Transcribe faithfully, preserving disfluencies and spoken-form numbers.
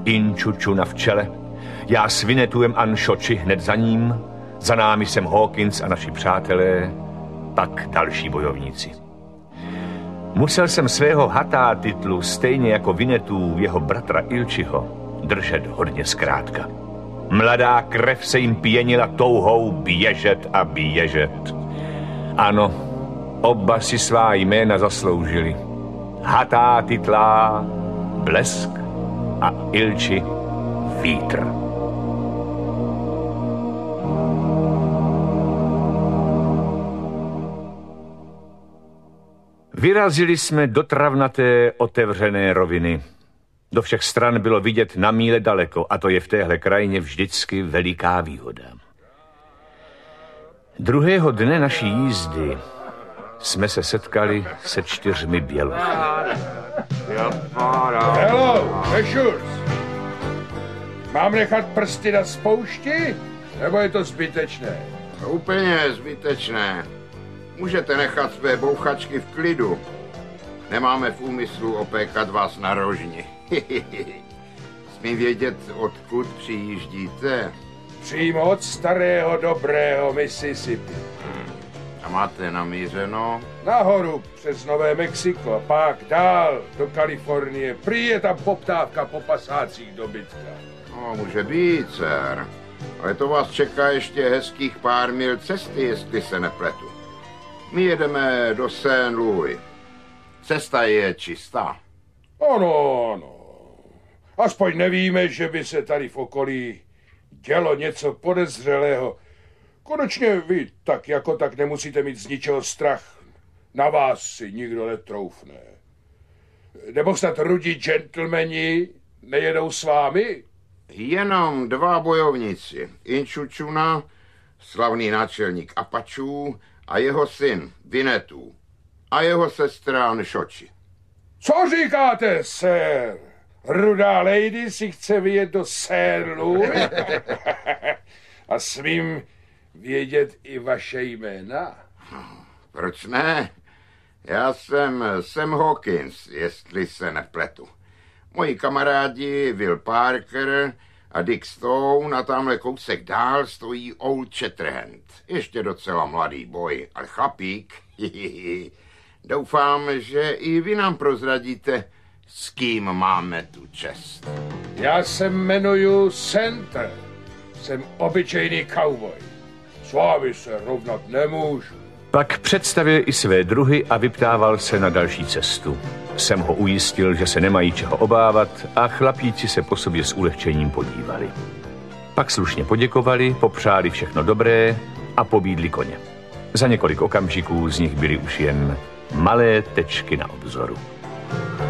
Inčučuna v čele, já s Vinetuem a Nšoči hned za ním, za námi jsem Hawkins a naši přátelé, pak další bojovníci. Musel jsem svého hatá titulu, stejně jako Vinetu jeho bratra Ilčiho, držet hodně zkrátka. Mladá krev se jim pěnila touhou běžet a běžet. Ano, oba si svá jména zasloužili. Hatá titlá Blesk a Ilči Vítr. Vyrazili jsme do travnaté otevřené roviny. Do všech stran bylo vidět na míle daleko a to je v téhle krajině vždycky veliká výhoda. Druhého dne naší jízdy jsme se setkali se čtyřmi bělochy. Hello, Mešurs. Mám nechat prsty na spoušti, nebo je to zbytečné? Úplně zbytečné. Můžete nechat své bouchačky v klidu. Nemáme v úmyslu opékat vás na rožni. Smím vědět, odkud přijíždíte? Přímo od starého dobrého Mississippi. Hmm. A máte namířeno? Nahoru přes Nové Mexiko a pak dál do Kalifornie. Prý je tam poptávka po pasácích dobytka. No, může být, dcer. Ale to vás čeká ještě hezkých pár mil cesty, jestli se nepletu. My jedeme do Saint Louis. Cesta je čistá. Ano, ano. Aspoň nevíme, že by se tady v okolí dělo něco podezřelého. Konečně vy tak jako tak nemusíte mít z ničeho strach. Na vás si nikdo netroufne. Nebo snad rudí gentlemani nejedou s vámi? Jenom dva bojovníci. Inčučuna, slavný náčelník Apačů, a jeho syn Vinetu a jeho sestra Nšoči. Co říkáte, sir? Rudá lady si chce vyjet do Saint Louis? A smím vědět i vaše jména? Proč ne? Já jsem Sam Hawkins, jestli se nepletu. Moji kamarádi Will Parker a Dick Stone a tamhle kousek dál stojí Old Shatterhand. Ještě docela mladý boj, ale chlapík. Doufám, že i vy nám prozradíte, s kým máme tu čest. Já se jmenuju Center. Jsem obyčejný cowboy. S vámi se rovnat nemůžu. Pak představil i své druhy a vyptával se na další cestu. Jsem ho ujistil, že se nemají čeho obávat a chlapíci se po sobě s ulehčením podívali. Pak slušně poděkovali, popřáli všechno dobré a pobídli koně. Za několik okamžiků z nich byly už jen malé tečky na obzoru.